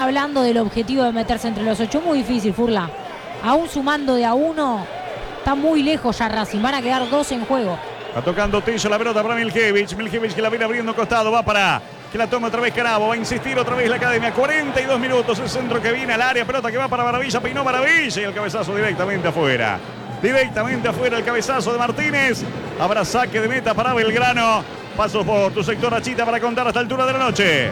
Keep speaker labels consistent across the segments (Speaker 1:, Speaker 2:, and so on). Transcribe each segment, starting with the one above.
Speaker 1: hablando del objetivo de meterse entre los 8. Muy difícil, Furla. Aún sumando de a 1, está muy lejos ya Racing. Van a quedar 2 en juego.
Speaker 2: Va tocando Tello la pelota para Miljevic. Miljevic que la viene abriendo costado. Va para que la tome otra vez Canavo. Va a insistir otra vez la academia. 42 minutos. El centro que viene al área. Pelota que va para Maravilla. Peinó Maravilla. Y el cabezazo directamente afuera. Directamente afuera el cabezazo de Martínez. Habrá saque de meta para Belgrano. Paso por tu sector, Achita, para contar a esta altura de la noche.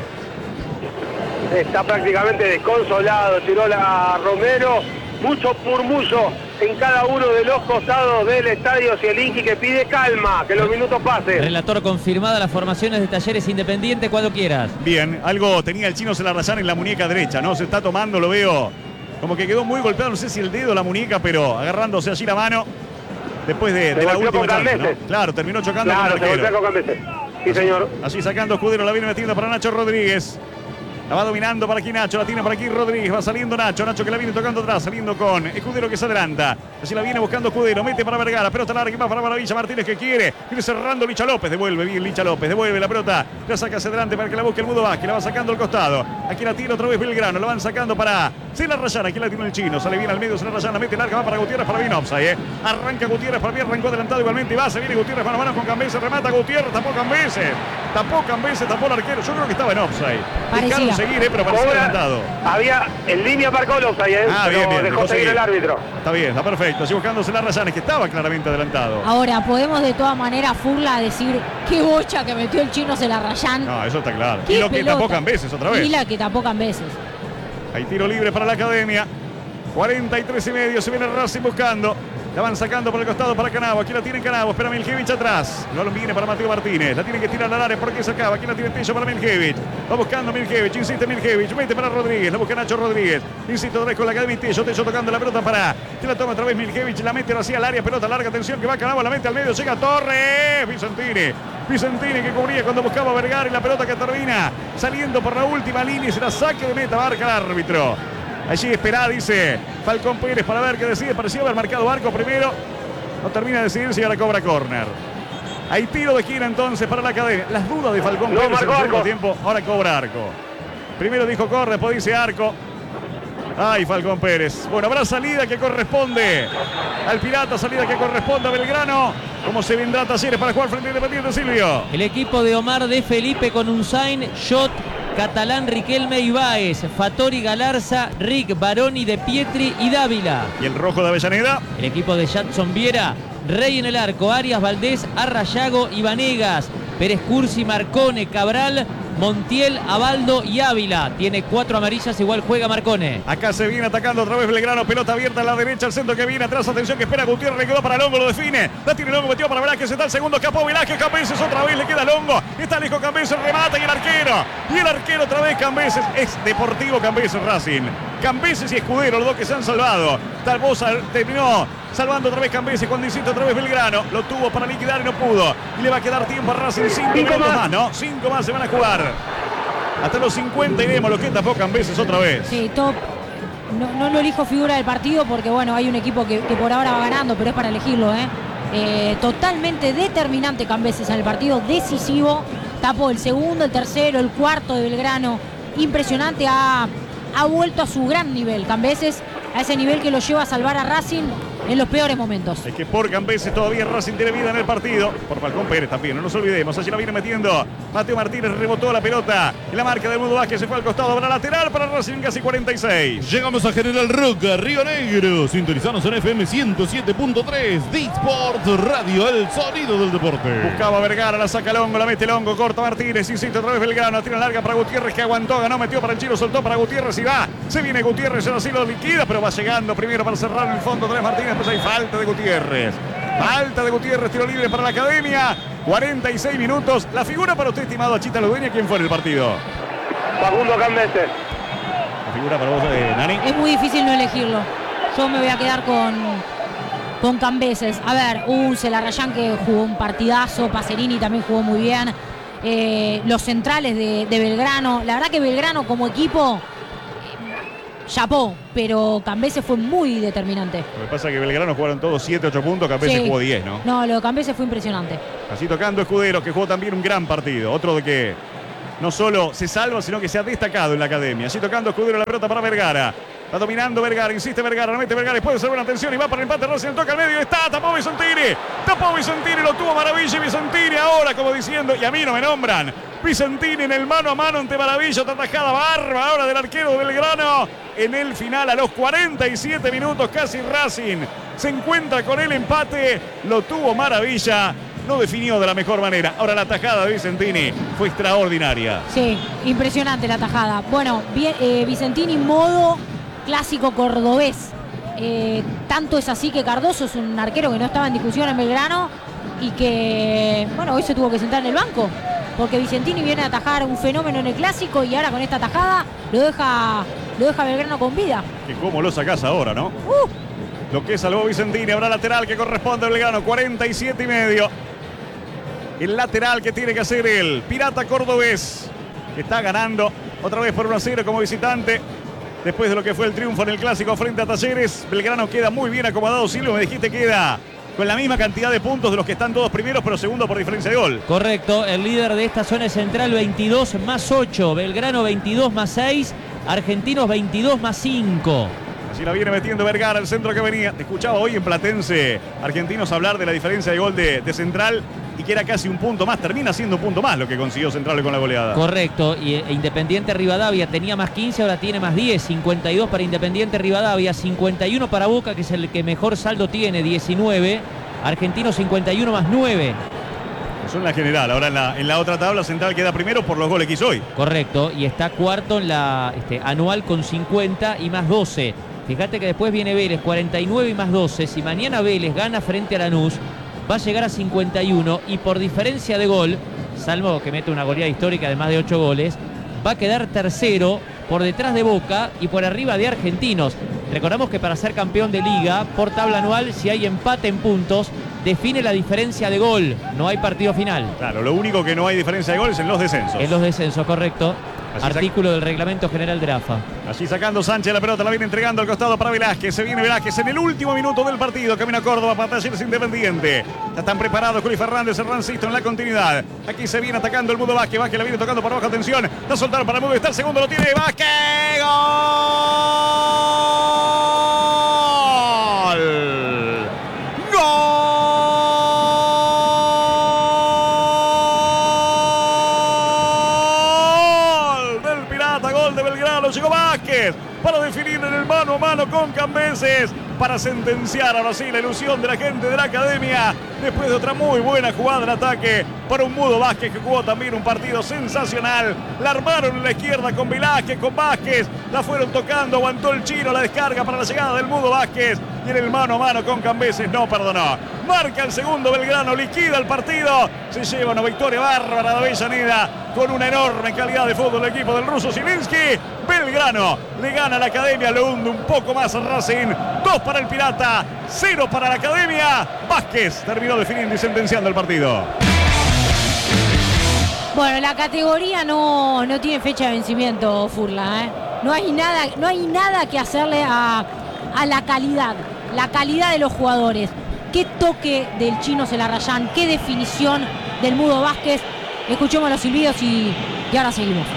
Speaker 3: Está prácticamente desconsolado. Tiró la Romero. Mucho murmullo en cada uno de los costados del estadio. Zielinski que pide calma, que los minutos pasen.
Speaker 4: Relator, confirmada las formaciones de Talleres Independiente cuando quieras.
Speaker 2: Bien, algo tenía el chino Celarrayán en la muñeca derecha, ¿no? Se está tomando, lo veo. Como que quedó muy golpeado, no sé si el dedo o la muñeca, pero agarrándose allí la mano. Después de la última chance, ¿no? Claro, terminó chocando con el arquero.
Speaker 3: Sí, señor.
Speaker 2: Así sacando Escudero, la viene metiendo para Nacho Rodríguez. La va dominando para aquí Nacho, la tiene para aquí Rodríguez, va saliendo Nacho que la viene tocando atrás, saliendo con Escudero que se adelanta. Así la viene buscando Escudero, mete para Vergara, pelota larga que va para Maravilla, Martínez que quiere cerrando Licha López, devuelve bien Licha López, devuelve la pelota, la saca hacia adelante para que la busque el Mudo Vázquez, la va sacando al costado. Aquí la tira otra vez Belgrano, la van sacando para Celarrayán, aquí la tiene el chino, sale bien al medio Celarrayán, la mete larga, va para Gutiérrez, para bien offside, Arranca Gutiérrez, para bien, arrancó adelantado igualmente y va, se viene Gutiérrez mano a mano con Cambeses, remata Gutiérrez, tapó Cambeses, tapó el arquero, yo creo que estaba en offside. Dejaron seguir, pero parecía adelantado.
Speaker 3: Había en línea marcó el offside, pero
Speaker 2: bien,
Speaker 3: dejó seguir el árbitro.
Speaker 2: Está bien, está perfecto, así buscándose la Rayanes, que estaba claramente adelantado.
Speaker 1: Ahora, podemos de todas maneras, Furla, decir qué bocha que metió el chino Celarrayán.
Speaker 2: No, eso está claro. Y lo que tapó Cambeses otra vez.
Speaker 1: Y la que tapó Cambeses.
Speaker 2: Hay tiro libre para la academia. 43 y medio, se viene Racing buscando. La van sacando por el costado para Canavo. Aquí la tiene Canavo. Espera Miljevic atrás. El balón viene para Mateo Martínez. La tiene que tirar al área porque se acaba. Aquí la tiene Tello para Miljevic. Va buscando Miljevic. Insiste Miljevic. Mete para Rodríguez. La busca Nacho Rodríguez. Insiste otra vez con la academia Tello. Tello tocando la pelota para que la toma otra vez Miljevic. La mete hacia el área. Pelota larga. Atención que va Canavo. La mete al medio. Llega Torres. Vicentini que cubría cuando buscaba Vergara. Y la pelota que termina saliendo por la última línea. Y se la saque de meta. Marca el árbitro. Allí espera, dice Falcón Pérez para ver qué decide. Parecía haber marcado arco primero. No termina de decidirse y ahora cobra córner. Hay tiro de esquina entonces para la academia. Las dudas de Falcón Pérez en el segundo tiempo. Ahora cobra arco. Primero dijo corre, después dice arco. Ay, Falcón Pérez. Bueno, habrá salida que corresponde al Pirata, salida que corresponde a Belgrano. ¿Cómo se vendrá Talleres para jugar frente a Independiente, Silvio?
Speaker 4: El equipo de Omar de Felipe con Unzain, Shot, Catalán, Riquelme y Báez, Fattori, Galarza, Rick, Baroni, De Pietri y Dávila.
Speaker 2: ¿Y el rojo de Avellaneda?
Speaker 4: El equipo de Jadson Viera, Rey en el arco, Arias, Valdés, Arrayago y Vanegas, Pérez Cursi, Marcone, Cabral, Montiel, Abaldo y Ávila. Tiene 4 amarillas, igual juega Marcone.
Speaker 2: Acá se viene atacando otra vez Belgrano, pelota abierta a la derecha, el centro que viene atrás, atención que espera Gutiérrez, le quedó para Longo, lo define, la tiene Longo, metió para Velázquez, está el segundo, escapó Velázquez, Cambeses otra vez, le queda Longo, está lejos Cambeses, remata y el arquero otra vez Cambeses, es Deportivo Cambeses Racing, Cambeses y Escudero, los dos que se han salvado, Talbosa terminó salvando otra vez Cambeses cuando insiste otra vez Belgrano, lo tuvo para liquidar y no pudo, y le va a quedar tiempo a Racing, 5 minutos más, ¿no? 5 más se van a jugar. Hasta los 50 iremos, lo que tapó Cambeses otra vez.
Speaker 1: Sí, top. No lo elijo figura del partido porque, bueno, hay un equipo que por ahora va ganando, pero es para elegirlo, totalmente determinante Cambeses en el partido, decisivo. Tapó el segundo, el tercero, el cuarto de Belgrano. Impresionante, ha vuelto a su gran nivel Cambeses, a ese nivel que lo lleva a salvar a Racing en los peores momentos.
Speaker 2: Es que por Cambeses todavía Racing tiene vida en el partido. Por Falcón Pérez también, no nos olvidemos. Allí la viene metiendo Mateo Martínez, rebotó la pelota. En la marca del Mudo Vázquez se fue al costado para lateral para Racing, casi 46.
Speaker 5: Llegamos a General Roca, Río Negro. Sintonizanos en FM 107.3. D-Sport Radio, el sonido del deporte.
Speaker 2: Buscaba Vergara, la saca Longo, la mete Longo, corta Martínez, insiste otra vez Belgrano, tira larga para Gutiérrez que aguantó, ganó, metió para el chino, soltó para Gutiérrez y va. Se viene Gutiérrez, ahora sí lo liquida, pero va llegando primero para cerrar en el fondo Andrés Martínez. Pues hay falta de Gutiérrez. Falta de Gutiérrez, tiro libre para la academia. 46 minutos. La figura para usted, estimado Achita Ludueña, ¿quién fue en el partido?
Speaker 3: Facundo Cambeses.
Speaker 2: La figura para vos, Nani.
Speaker 1: Es muy difícil no elegirlo. Yo me voy a quedar con Cambeses. A ver, Celarrayán que jugó un partidazo. Pacerini también jugó muy bien. Los centrales de Belgrano. La verdad que Belgrano como equipo chapó, pero Cambeses fue muy determinante.
Speaker 2: Lo que pasa es que Belgrano jugaron todos 7, 8 puntos, Cambeses jugó 10, ¿no?
Speaker 1: No, lo de Cambeses fue impresionante.
Speaker 2: Así tocando Escuderos, que jugó también un gran partido. Otro de que no solo se salva, sino que se ha destacado en la academia. Allí tocando Escudero la pelota para Vergara. Está dominando Vergara, insiste Vergara, no mete Vergara, puede ser buena atención y va para el empate. Racing toca al medio, está, tapó Vicentini, lo tuvo Maravilla y Vicentini ahora como diciendo, y a mí no me nombran. Vicentini en el mano a mano ante Maravilla, otra tajada bárbara ahora del arquero de Belgrano. En el final, a los 47 minutos, casi Racing se encuentra con el empate, lo tuvo Maravilla. No definió de la mejor manera. Ahora la tajada de Vicentini fue extraordinaria.
Speaker 1: Sí, impresionante la tajada. Bueno, bien, Vicentini modo clásico cordobés. Tanto es así que Cardoso es un arquero que no estaba en discusión en Belgrano y que, bueno, hoy se tuvo que sentar en el banco. Porque Vicentini viene a atajar un fenómeno en el clásico y ahora con esta tajada lo deja Belgrano con vida.
Speaker 2: Que cómo lo sacás ahora, ¿no? Lo que salvó Vicentini, habrá lateral que corresponde a Belgrano, 47 y medio. El lateral que tiene que hacer el Pirata Cordobés, que está ganando otra vez por 1-0 como visitante. Después de lo que fue el triunfo en el clásico frente a Talleres, Belgrano queda muy bien acomodado. Silvio, me dijiste que queda con la misma cantidad de puntos de los que están todos primeros, pero segundo por diferencia de gol.
Speaker 4: Correcto, el líder de esta zona central 22 más 8, Belgrano 22 más 6, Argentinos 22 más 5.
Speaker 2: Así la viene metiendo Vergara, el centro que venía. Te escuchaba hoy en Platense Argentinos hablar de la diferencia de gol de Central y que era casi un punto más. Termina siendo un punto más lo que consiguió Central con la goleada.
Speaker 4: Correcto, y Independiente Rivadavia tenía más 15, ahora tiene más 10. 52 para Independiente Rivadavia, 51 para Boca, que es el que mejor saldo tiene, 19. Argentinos 51 más 9.
Speaker 2: Eso en la general. Ahora en la otra tabla, Central queda primero por los goles que hizo hoy.
Speaker 4: Correcto, y está cuarto en la anual con 50 y más 12. Fíjate que después viene Vélez, 49 y más 12. Si mañana Vélez gana frente a Lanús, va a llegar a 51 y por diferencia de gol, salvo que mete una goleada histórica de más de 8 goles, va a quedar tercero por detrás de Boca y por arriba de Argentinos. Recordamos que para ser campeón de liga, por tabla anual, si hay empate en puntos, define la diferencia de gol. No hay partido final.
Speaker 2: Claro, lo único que no hay diferencia de gol es en los descensos.
Speaker 4: En los descensos, correcto.
Speaker 2: Así
Speaker 4: Artículo del reglamento general de AFA.
Speaker 2: Allí sacando Sánchez la pelota, la viene entregando al costado para Velázquez. Se viene Velázquez en el último minuto del partido. Camino a Córdoba para Talleres Independiente. Ya están preparados Juli Fernández, Hernancito en la continuidad. Aquí se viene atacando el Mudo Vázquez. Vázquez la viene tocando por baja tensión. La soltaron para el Mudo. Está el segundo, lo tiene Vázquez. ¡Gol! ¡Gol! Llegó Vázquez para definir en el mano a mano con Cambeses, para sentenciar ahora sí la ilusión de la gente de la academia después de otra muy buena jugada en ataque para un Mudo Vázquez que jugó también un partido sensacional. La armaron en la izquierda con Velázquez, con Vázquez, la fueron tocando, aguantó el chino la descarga para la llegada del Mudo Vázquez y en el mano a mano con Cambeses no perdonó. Marca el segundo Belgrano, liquida el partido, se lleva una victoria bárbara de Avellaneda con una enorme calidad de fútbol del equipo del ruso Zielinski. Belgrano le gana a la academia, lo hunde un poco más a Racing. 2 para el Pirata, 0 para la academia. Vázquez terminó definiendo y sentenciando el partido.
Speaker 1: Bueno, la categoría no tiene fecha de vencimiento, Furla, ¿eh? No hay nada que hacerle a la calidad de los jugadores. Qué toque del chino Celarrayán, qué definición del Mudo Vázquez. Escuchemos los silbidos y ahora seguimos.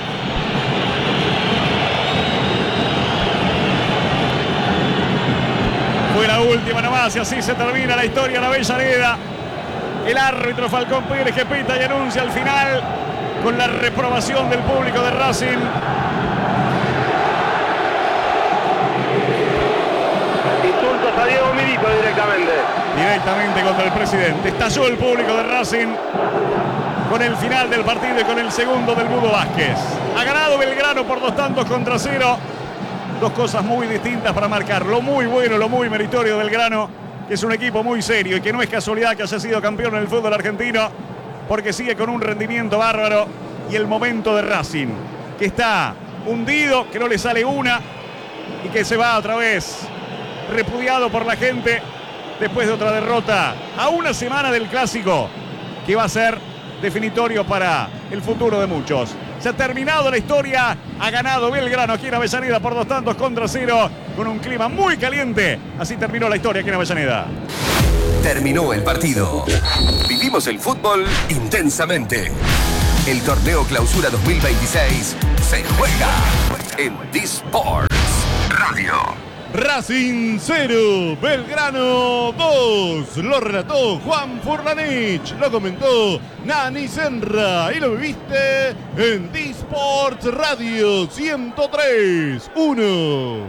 Speaker 2: Fue la última nomás y así se termina la historia de Avellaneda. El árbitro Falcón Pérez que pita y anuncia al final con la reprobación del público de Racing.
Speaker 3: Insultos a Diego Milito
Speaker 2: directamente contra el presidente. Estalló el público de Racing con el final del partido y con el segundo del Mudo Vázquez. Ha ganado Belgrano por 2-0. Dos cosas muy distintas para marcar. Lo muy bueno, lo muy meritorio de Belgrano, que es un equipo muy serio y que no es casualidad que haya sido campeón en el fútbol argentino, porque sigue con un rendimiento bárbaro. Y el momento de Racing, que está hundido, que no le sale una y que se va otra vez repudiado por la gente después de otra derrota a una semana del clásico que va a ser definitorio para el futuro de muchos. Se ha terminado la historia, ha ganado Belgrano aquí en Avellaneda por 2-0 con un clima muy caliente. Así terminó la historia aquí en Avellaneda.
Speaker 6: Terminó el partido. Vivimos el fútbol intensamente. El torneo Clausura 2026 se juega en D-Sports Radio.
Speaker 5: Racing 0, Belgrano 2. Lo relató Juan Furlanich, lo comentó Nani Senra y lo viviste en D-Sports Radio 103.1.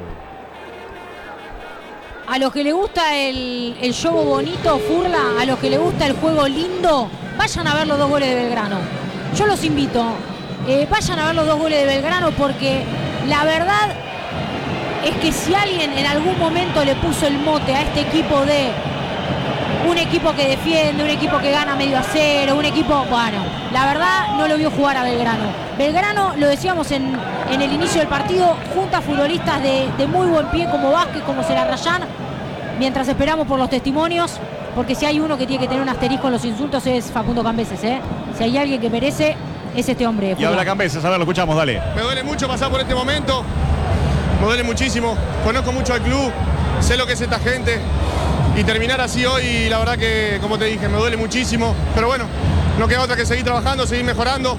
Speaker 1: A los que le gusta el show bonito, Furla, a los que le gusta el juego lindo, vayan a ver los 2 goles de Belgrano. Yo los invito, vayan a ver los 2 goles de Belgrano porque la verdad es que si alguien en algún momento le puso el mote a este equipo de un equipo que defiende, un equipo que gana medio a cero, un equipo, bueno, la verdad no lo vio jugar a Belgrano. Belgrano, lo decíamos en el inicio del partido, junta futbolistas de muy buen pie como Vázquez, como Celarrayán, mientras esperamos por los testimonios, porque si hay uno que tiene que tener un asterisco en los insultos es Facundo Cambeses, ¿eh? Si hay alguien que merece, es este hombre.
Speaker 2: Y habla Cambeses, a ver, lo escuchamos, dale.
Speaker 7: Me duele mucho pasar por este momento, me duele muchísimo, conozco mucho al club, sé lo que es esta gente y terminar así hoy, la verdad que, como te dije, me duele muchísimo, pero bueno, no queda otra que seguir trabajando, seguir mejorando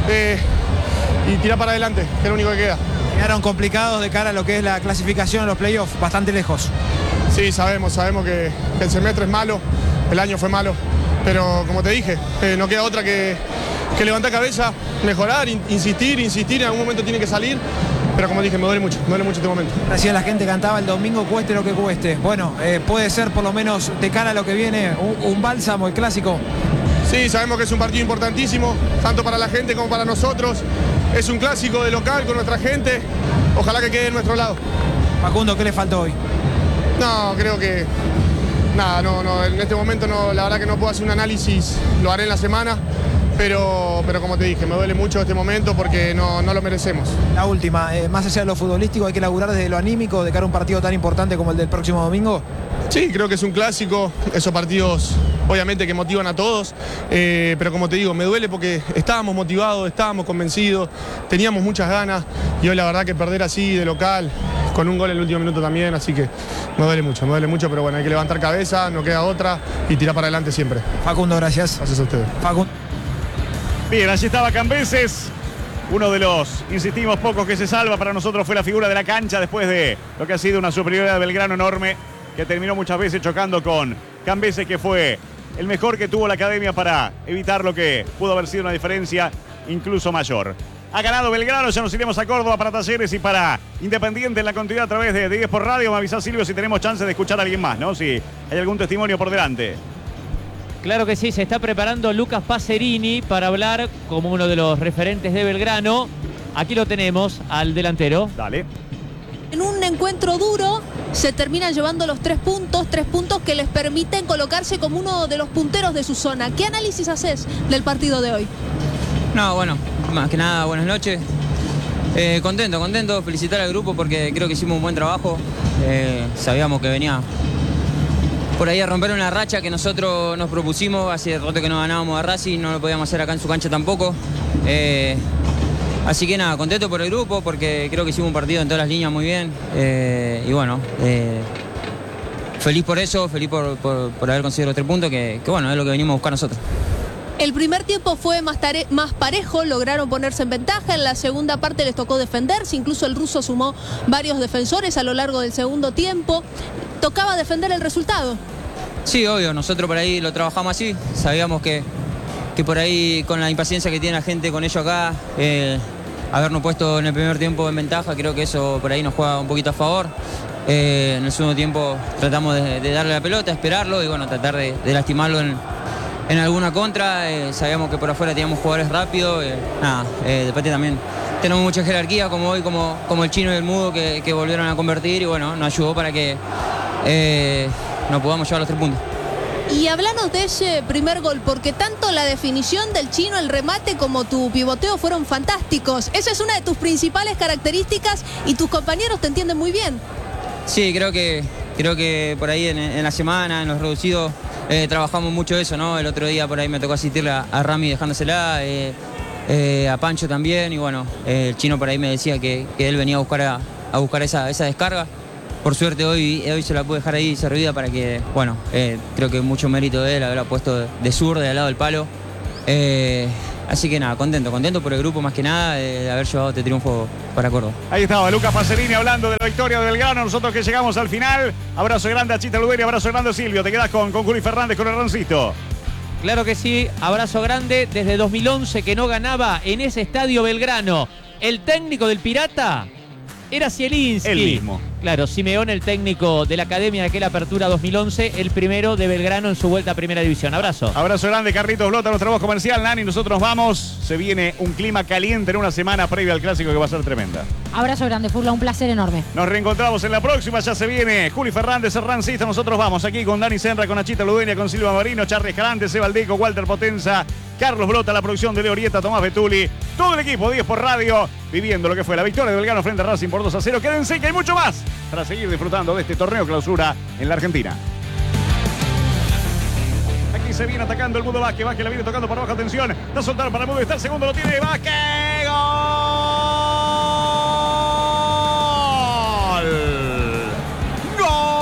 Speaker 7: y tirar para adelante, que es lo único que queda.
Speaker 8: Quedaron complicados de cara a lo que es la clasificación a los playoffs, bastante lejos.
Speaker 7: Sí, sabemos que el semestre es malo, el año fue malo, pero como te dije, no queda otra que levantar cabeza, mejorar, insistir, en algún momento tiene que salir. Pero como dije, me duele mucho este momento.
Speaker 8: Recién la gente cantaba el domingo, cueste lo que cueste. Bueno, puede ser por lo menos de cara a lo que viene un bálsamo, el clásico.
Speaker 7: Sí, sabemos que es un partido importantísimo, tanto para la gente como para nosotros. Es un clásico de local con nuestra gente. Ojalá que quede de nuestro lado.
Speaker 8: Facundo, ¿qué le faltó hoy?
Speaker 7: No, creo que... Nada, no, en este momento no, la verdad que no puedo hacer un análisis, lo haré en la semana. Pero como te dije, me duele mucho este momento porque no lo merecemos.
Speaker 8: La última, más allá de lo futbolístico, hay que laburar desde lo anímico de cara a un partido tan importante como el del próximo domingo.
Speaker 7: Sí, creo que es un clásico, esos partidos obviamente que motivan a todos, pero como te digo, me duele porque estábamos motivados, estábamos convencidos, teníamos muchas ganas y hoy la verdad que perder así de local, con un gol en el último minuto también, así que me duele mucho, pero bueno, hay que levantar cabeza, no queda otra y tirar para adelante siempre.
Speaker 8: Facundo, gracias.
Speaker 7: Gracias a ustedes.
Speaker 8: Facundo.
Speaker 2: Bien, allí estaba Cambeses, uno de los, insistimos, pocos que se salva. Para nosotros fue la figura de la cancha después de lo que ha sido una superioridad de Belgrano enorme, que terminó muchas veces chocando con Cambeses, que fue el mejor que tuvo la academia para evitar lo que pudo haber sido una diferencia incluso mayor. Ha ganado Belgrano, ya nos iremos a Córdoba para Talleres y para Independiente en la continuidad a través de 10 por Radio. Me avisa Silvio si tenemos chance de escuchar a alguien más, ¿no? Si hay algún testimonio por delante.
Speaker 4: Claro que sí, se está preparando Lucas Pacerini para hablar como uno de los referentes de Belgrano. Aquí lo tenemos al delantero.
Speaker 2: Dale.
Speaker 9: En un encuentro duro se terminan llevando los 3 puntos que les permiten colocarse como uno de los punteros de su zona. ¿Qué análisis haces del partido de hoy?
Speaker 10: No, bueno, más que nada, buenas noches. Contento, felicitar al grupo porque creo que hicimos un buen trabajo. Sabíamos que venía por ahí a romper una racha que nosotros nos propusimos. Hace rato que no ganábamos a Racing, no lo podíamos hacer acá en su cancha tampoco. Así que nada, contento por el grupo porque creo que hicimos un partido en todas las líneas muy bien. Y bueno, feliz por eso, feliz por haber conseguido los 3 puntos, que bueno, es lo que venimos a buscar nosotros.
Speaker 9: El primer tiempo fue más parejo, lograron ponerse en ventaja. En la segunda parte les tocó defenderse, incluso el ruso sumó varios defensores a lo largo del segundo tiempo. Tocaba defender el resultado.
Speaker 10: Sí, obvio, nosotros por ahí lo trabajamos así. Sabíamos que por ahí, con la impaciencia que tiene la gente con ellos acá, habernos puesto en el primer tiempo en ventaja, creo que eso por ahí nos juega un poquito a favor. En el segundo tiempo tratamos de darle la pelota, esperarlo y bueno, tratar de lastimarlo en alguna contra. Sabíamos que por afuera teníamos jugadores rápidos. Después también tenemos mucha jerarquía, como hoy, como el Chino y el Mudo, que volvieron a convertir y bueno, nos ayudó para que nos podamos llevar los 3 puntos.
Speaker 9: Y háblanos de ese primer gol, porque tanto la definición del Chino, el remate, como tu pivoteo fueron fantásticos. Esa es una de tus principales características y tus compañeros te entienden muy bien. Sí,
Speaker 10: creo que por ahí en la semana, en los reducidos, trabajamos mucho eso, ¿no? El otro día por ahí me tocó asistirle a Rami dejándosela, a Pancho también, y bueno, el Chino por ahí me decía que él venía a buscar esa descarga. Por suerte hoy se la pude dejar ahí servida para que, bueno, creo que mucho mérito de él haberla puesto de zurda, de al lado del palo. Así que nada, contento por el grupo más que nada de haber llevado este triunfo para Córdoba.
Speaker 2: Ahí estaba Lucas Pacerini hablando de la victoria de Belgrano. Nosotros que llegamos al final. Abrazo grande a Chita Luderi, abrazo grande a Silvio. Te quedás con Juli Fernández, con el Rancito.
Speaker 4: Claro que sí, abrazo grande. Desde 2011 que no ganaba en ese estadio Belgrano. El técnico del Pirata era Zielinski.
Speaker 2: El mismo.
Speaker 4: Claro, Simeone, el técnico de la Academia de aquella apertura 2011, el primero de Belgrano en su vuelta a Primera División. Abrazo.
Speaker 2: Abrazo grande, Carlitos Blota, nuestra voz comercial. Nani, nosotros nos vamos. Se viene un clima caliente en una semana previa al Clásico que va a ser tremenda.
Speaker 1: Abrazo grande, Furla, un placer enorme.
Speaker 2: Nos reencontramos en la próxima, ya se viene Juli Fernández, el Rancista. Nosotros vamos aquí con Dani Senra, con Nachita Ludueña, con Silva Marino, Charles Escalante, Seba Aldeco, Walter Potenza, Carlos Blota, la producción de Leo Orieta, Tomás Betuli, todo el equipo 10 por radio, viviendo lo que fue la victoria de Belgrano frente a Racing por 2-0. Quédense que hay mucho más para seguir disfrutando de este torneo clausura en la Argentina. Aquí se viene atacando el Mudo Vázquez. Vázquez la viene tocando para baja tensión. Da a soltar para el Mudo. Está el segundo, lo tiene Vázquez. ¡Gol!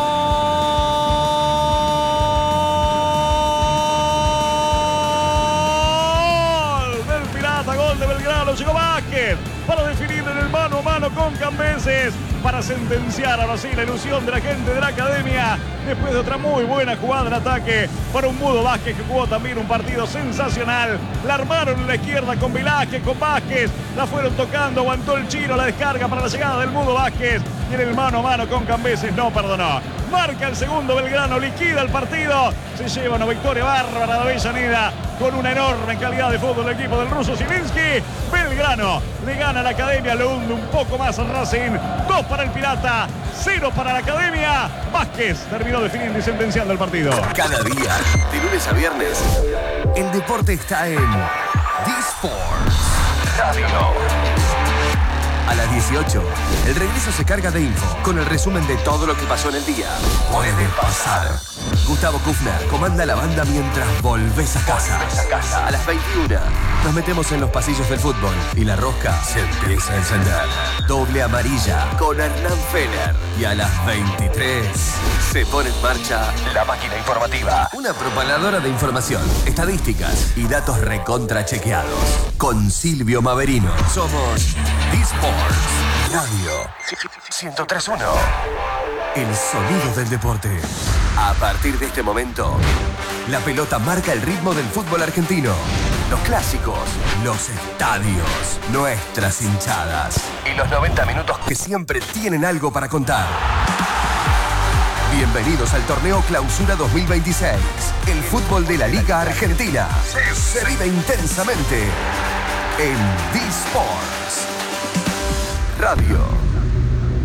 Speaker 2: ¡Gol! Del Pirata, gol de Belgrano. Llegó Vázquez para definir en el mano a mano con Cambeses, para sentenciar ahora sí la ilusión de la gente de la Academia, después de otra muy buena jugada en ataque para un Mudo Vázquez que jugó también un partido sensacional. La armaron en la izquierda con Velázquez, con Vázquez, la fueron tocando, aguantó el Chino, la descarga para la llegada del Mudo Vázquez, y en el mano a mano con Cambeses no perdonó. Marca el segundo Belgrano, liquida el partido, se lleva una victoria bárbara de Avellaneda con una enorme calidad de fútbol del equipo del ruso Zielinski. Belgrano le gana a la Academia, lo hunde un poco más al Racing. 2 para el Pirata, 0 para la Academia. Vázquez terminó definiendo y sentenciando el partido.
Speaker 6: Cada día, de lunes a viernes, el deporte está en D-Sports Radio. A las 18, el regreso se carga de info con el resumen de todo lo que pasó en el día. Puede pasar. Gustavo Kufner comanda la banda mientras volvés a casa. A las 21, nos metemos en los pasillos del fútbol y la rosca se empieza a encender. Doble amarilla con Hernán Feller. Y a las 23, se pone en marcha la máquina informativa. Una propaladora de información, estadísticas y datos recontrachequeados. Con Silvio Maverino. Somos D-Sports Radio 103.1. El sonido del deporte. A partir de este momento, la pelota marca el ritmo del fútbol argentino. Los clásicos, los estadios, nuestras hinchadas y los 90 minutos que siempre tienen algo para contar. Bienvenidos al torneo Clausura 2026. El fútbol de la Liga Argentina se vive intensamente en D-Sports Radio.